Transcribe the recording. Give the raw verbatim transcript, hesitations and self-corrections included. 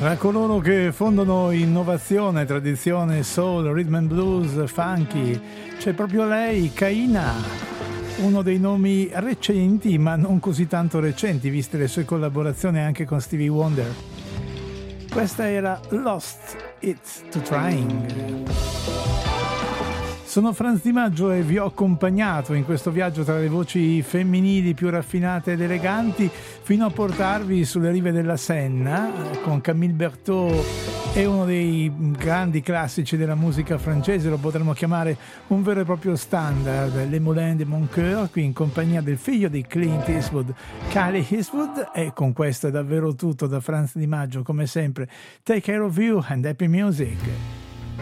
Tra coloro che fondano innovazione, tradizione, soul, rhythm and blues, funky, c'è proprio lei, Kaina, uno dei nomi recenti, ma non così tanto recenti, viste le sue collaborazioni anche con Stevie Wonder. Questa era Lost It's to Trying. Sono Franz Di Maggio e vi ho accompagnato in questo viaggio tra le voci femminili più raffinate ed eleganti fino a portarvi sulle rive della Senna con Camille Berthaud e uno dei grandi classici della musica francese, lo potremmo chiamare un vero e proprio standard, Les Moulins de Mon Coeur, qui in compagnia del figlio di Clint Eastwood, Clint Eastwood. E con questo è davvero tutto da Franz Di Maggio, come sempre. Take care of you and happy music.